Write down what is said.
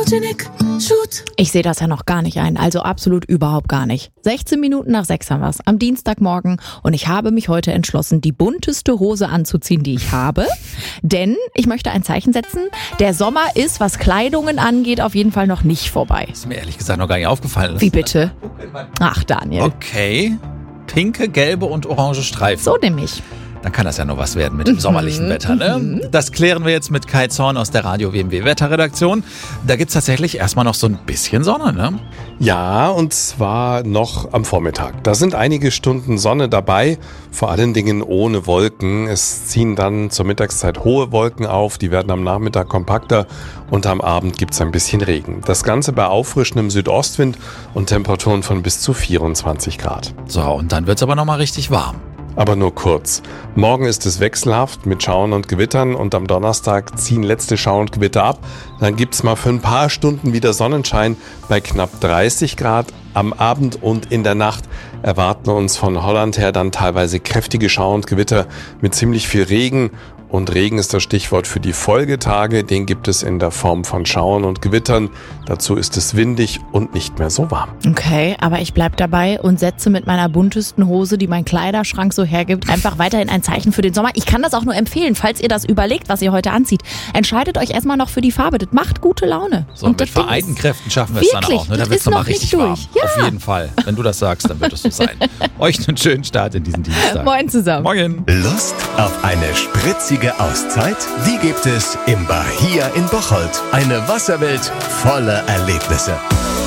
Photogenic Shoot. Ich sehe das ja noch gar nicht ein, also absolut überhaupt gar nicht. 16 Minuten nach 6 haben wir es, am Dienstagmorgen, und ich habe mich heute entschlossen, die bunteste Hose anzuziehen, die ich habe, denn ich möchte ein Zeichen setzen, der Sommer ist, was Kleidungen angeht, auf jeden Fall noch nicht vorbei. Ist mir ehrlich gesagt noch gar nicht aufgefallen. Wie bitte? Ach, Daniel. Okay, pinke, gelbe und orange Streifen. So nämlich. Dann kann das ja noch was werden mit dem sommerlichen Wetter, ne? Das klären wir jetzt mit Kai Zorn aus der Radio WMW Wetterredaktion. Da gibt's tatsächlich erstmal noch so ein bisschen Sonne, ne? Ja, und zwar noch am Vormittag. Da sind einige Stunden Sonne dabei, vor allen Dingen ohne Wolken. Es ziehen dann zur Mittagszeit hohe Wolken auf, die werden am Nachmittag kompakter und am Abend gibt's ein bisschen Regen. Das Ganze bei auffrischendem Südostwind und Temperaturen von bis zu 24 Grad. So, und dann wird's aber nochmal richtig warm. Aber nur kurz. Morgen ist es wechselhaft mit Schauern und Gewittern und am Donnerstag ziehen letzte Schauer und Gewitter ab. Dann gibt's mal für ein paar Stunden wieder Sonnenschein bei knapp 30 Grad. Am Abend und in der Nacht erwarten uns von Holland her dann teilweise kräftige Schauer und Gewitter mit ziemlich viel Regen. Und Regen ist das Stichwort für die Folgetage. Den gibt es in der Form von Schauern und Gewittern. Dazu ist es windig und nicht mehr so warm. Okay, aber ich bleib dabei und setze mit meiner buntesten Hose, die mein Kleiderschrank so hergibt, einfach weiterhin ein Zeichen für den Sommer. Ich kann das auch nur empfehlen, falls ihr das überlegt, was ihr heute anzieht. Entscheidet euch erstmal noch für die Farbe. Das macht gute Laune. So, und mit vereinten Kräften schaffen wir es dann auch. Ne? Da wird es nochmal richtig warm. Ja. Auf jeden Fall. Wenn du das sagst, dann wird es so sein. Euch einen schönen Start in diesen Dienstag. Moin zusammen. Morgen. Lust auf eine spritzige Auszeit? Die gibt es im Bahia in Bocholt. Eine Wasserwelt voller Erlebnisse.